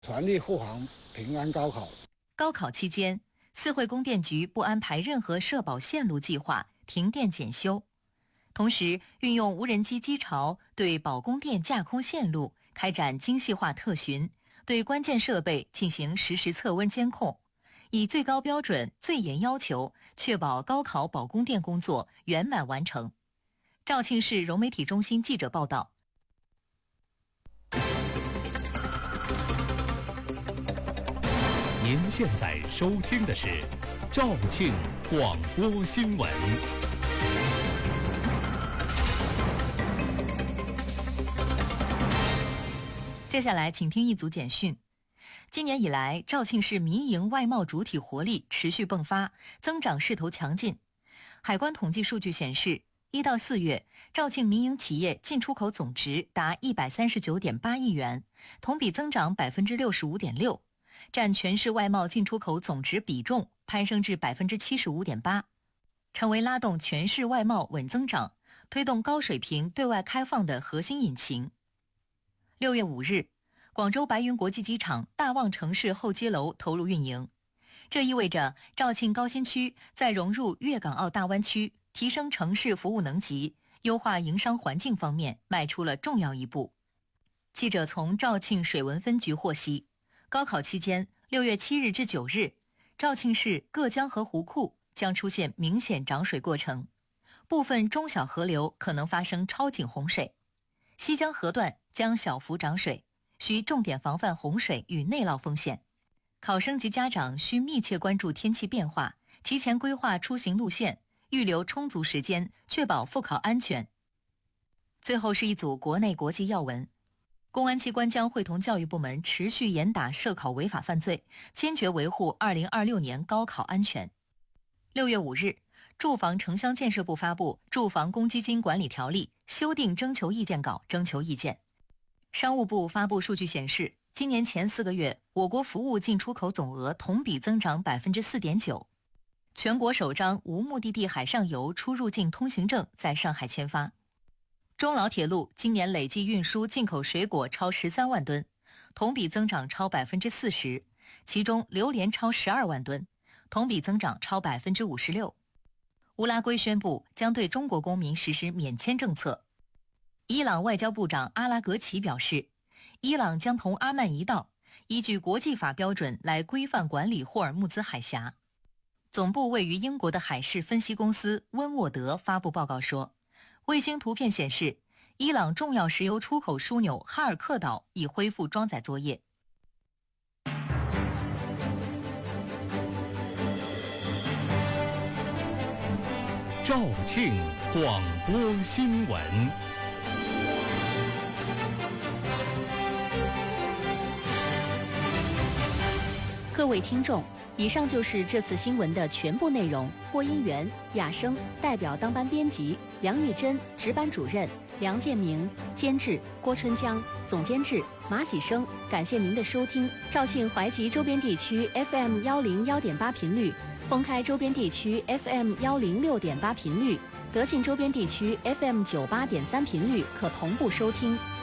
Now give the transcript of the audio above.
全力护航平安高考。 高考期间，四惠供电局不安排任何社保线路计划，停电检修，同时运用无人机机巢对保供电架空线路开展精细化特巡，对关键设备进行实时测温监控，以最高标准、最严要求，确保高考保供电工作圆满完成。肇庆市融媒体中心记者报道。 您现在收听的是肇庆广播新闻。 接下来请听一组简讯。今年以来，肇庆市民营外贸主体活力持续迸发，增长势头强劲。海关统计数据显示，1到4月，肇庆民营企业进出口总值达139.8亿元，同比增长65.6%，占全市外贸进出口总值比重攀升至75.8%，成为拉动全市外贸稳增长、推动高水平对外开放的核心引擎。6月5日，广州白云国际机场大望城市候机楼投入运营，这意味着肇庆高新区在融入粤港澳大湾区、提升城市服务能级、优化营商环境方面迈出了重要一步。记者从肇庆水文分局获悉，高考期间6月7日至9日，肇庆市各江河湖库将出现明显涨水过程，部分中小河流可能发生超警洪水，西江河段将小幅涨水，需重点防范洪水与内涝风险。考生及家长需密切关注天气变化，提前规划出行路线，预留充足时间，确保复考安全。最后是一组国内国际要闻。公安机关将会同教育部门持续严打涉考违法犯罪，坚决维护2026年高考安全。6月5日，住房城乡建设部发布《住房公积金管理条例》修订征求意见稿征求意见。商务部发布数据显示，今年前4个月，我国服务进出口总额同比增长4.9%。全国首张无目的地海上游出入境通行证在上海签发。中老铁路今年累计运输进口水果超13万吨，同比增长超40%，其中榴莲超12万吨，同比增长超56%。乌拉圭宣布将对中国公民实施免签政策。伊朗外交部长阿拉格齐表示，伊朗将同阿曼一道，依据国际法标准来规范管理霍尔木兹海峡。总部位于英国的海事分析公司温沃德发布报告说，卫星图片显示，伊朗重要石油出口枢纽哈尔克岛已恢复装载作业。 肇庆广播新闻。 各位听众，以上就是这次新闻的全部内容。播音员雅生，代表当班编辑梁玉珍，值班主任梁建明，监制郭春江，总监制马喜生。感谢您的收听。肇庆怀集周边地区 FM 101.8频率，封开周边地区 FM 106.8频率，德庆周边地区 FM 98.3频率可同步收听。